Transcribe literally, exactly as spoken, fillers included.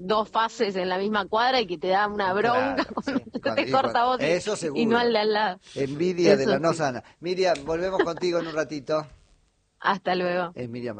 dos fases en la misma cuadra y que te da una bronca Claro, cuando sí. te Cuando- corta a cuando- vos y- eso seguro. y no al de al lado. Envidia de Eso la no sí. sana. Miriam, volvemos contigo en un ratito. Hasta luego. Es Miriam.